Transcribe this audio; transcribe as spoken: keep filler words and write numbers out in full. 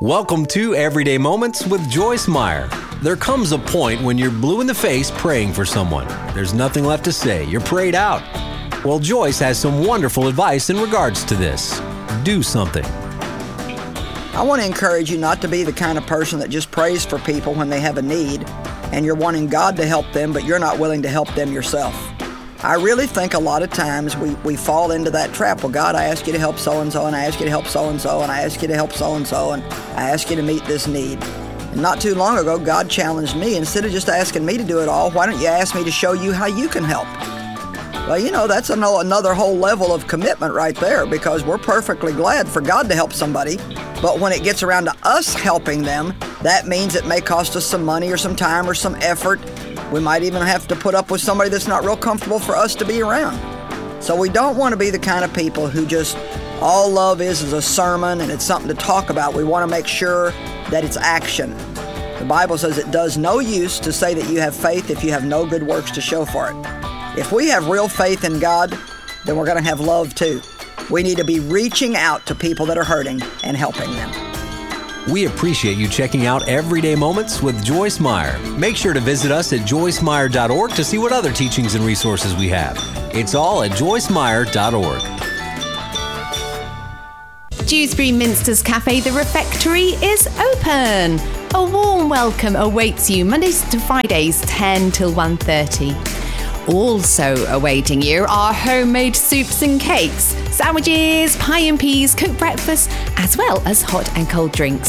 Welcome to Everyday Moments with Joyce Meyer. There comes a point when you're blue in the face praying for someone. There's nothing left to say. You're prayed out. Well, Joyce has some wonderful advice in regards to this. Do something. I want to encourage you not to be the kind of person that just prays for people when they have a need and you're wanting God to help them, but you're not willing to help them yourself. I really think a lot of times we, we fall into that trap. Well, God, I ask you to help so-and-so, and I ask you to help so-and-so, and I ask you to help so-and-so, and I ask you to meet this need. And not too long ago, God challenged me, instead of just asking me to do it all, why don't you ask me to show you how you can help? Well, you know, that's another whole level of commitment right there, because we're perfectly glad for God to help somebody. But when it gets around to us helping them, that means it may cost us some money or some time or some effort. We might even have to put up with somebody that's not real comfortable for us to be around. So we don't want to be the kind of people who just, all love is is a sermon and it's something to talk about. We want to make sure that it's action. The Bible says it does no use to say that you have faith if you have no good works to show for it. If we have real faith in God, then we're going to have love too. We need to be reaching out to people that are hurting and helping them. We appreciate you checking out Everyday Moments with Joyce Meyer. Make sure to visit us at joyce meyer dot org to see what other teachings and resources we have. It's all at joyce meyer dot org. Dewsbury Minster's Cafe, The Refectory, is open. A warm welcome awaits you Mondays to Fridays, ten till one thirty. Also awaiting you are homemade soups and cakes, sandwiches, pie and peas, cooked breakfast, as well as hot and cold drinks.